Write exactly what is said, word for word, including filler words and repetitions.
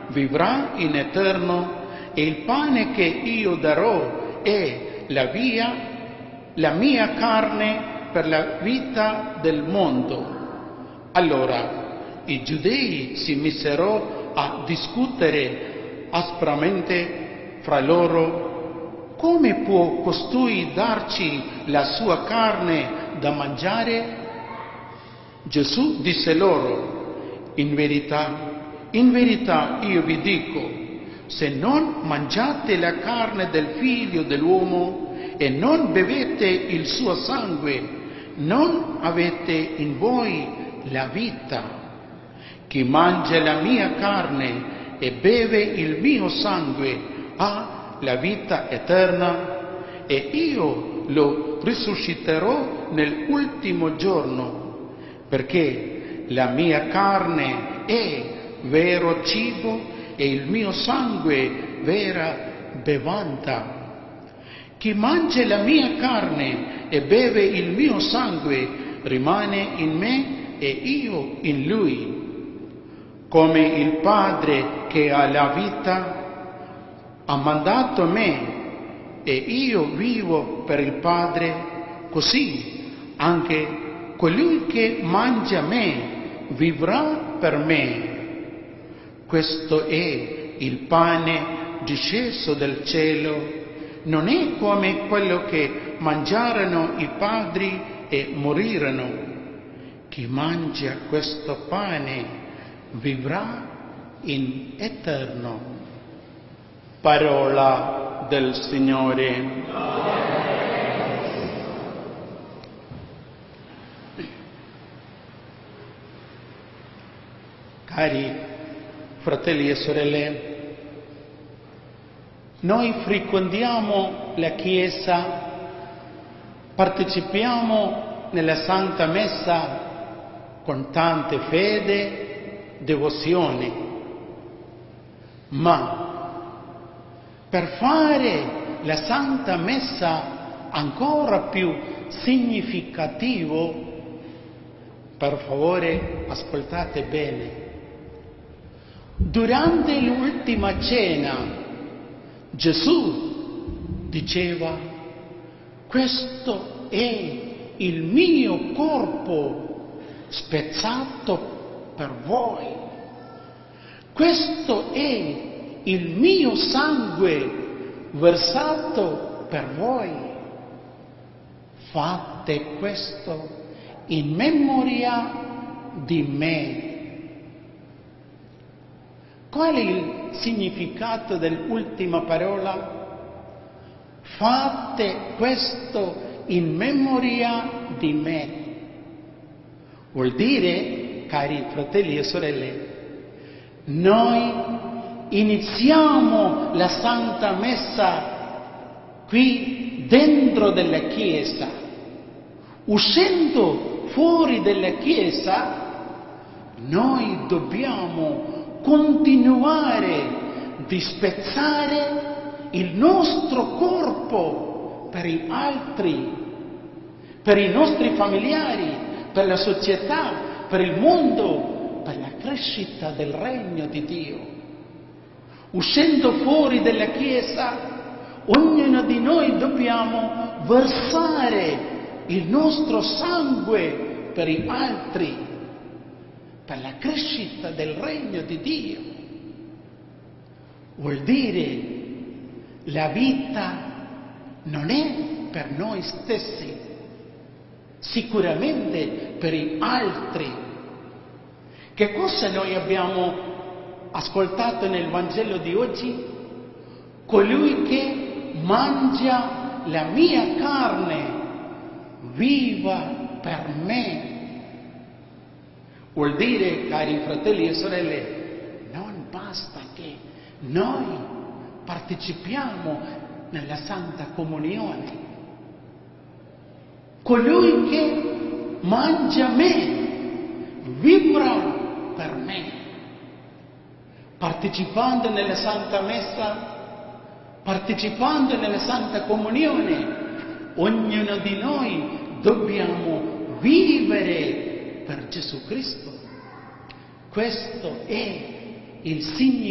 vivrà in eterno, e il pane che io darò è la via, la mia carne per la vita del mondo. Allora i giudei si misero a discutere aspramente fra loro: come può costui darci la sua carne da mangiare? Gesù disse loro: in verità, in verità io vi dico, se non mangiate la carne del Figlio dell'uomo e non bevete il suo sangue, non avete in voi la vita. Chi mangia la mia carne e beve il mio sangue ha la vita eterna, e io lo risusciterò nell'ultimo giorno, perché la mia carne è vero cibo e il mio sangue vera bevanda. Chi mangia la mia carne e beve il mio sangue rimane in me e io in lui. Come il Padre che ha la vita ha mandato me e io vivo per il Padre, così anche colui che mangia me vivrà per me. Questo è il pane disceso dal cielo, non è come quello che mangiarono i padri e morirono. Chi mangia questo pane vivrà in eterno. Parola del Signore. Cari fratelli e sorelle, noi frequentiamo la Chiesa, partecipiamo nella Santa Messa con tante fede, devozione, ma per fare la Santa Messa ancora più significativo, per favore ascoltate bene. Durante l'ultima cena Gesù diceva: questo è il mio corpo spezzato per voi, questo è il mio sangue versato per voi. Fate questo in memoria di me. Qual è il significato dell'ultima parola? Fate questo in memoria di me. Vuol dire, cari fratelli e sorelle, noi iniziamo la Santa Messa qui dentro della Chiesa. Uscendo fuori dalla Chiesa, noi dobbiamo continuare di spezzare il nostro corpo per gli altri, per i nostri familiari, per la società, per il mondo, per la crescita del regno di Dio. Uscendo fuori dalla Chiesa, ognuno di noi dobbiamo versare il nostro sangue per gli altri, per la crescita del regno di Dio. Vuol dire, la vita non è per noi stessi, sicuramente per gli altri. Che cosa noi abbiamo ascoltato nel Vangelo di oggi? Colui che mangia la mia carne viva per me. Vuol dire, cari fratelli e sorelle, non basta che noi partecipiamo nella Santa Comunione. Colui che mangia me vivrà per me. Partecipando nella Santa Messa, partecipando nella Santa Comunione, ognuno di noi dobbiamo vivere per Gesù Cristo. Questo è il significato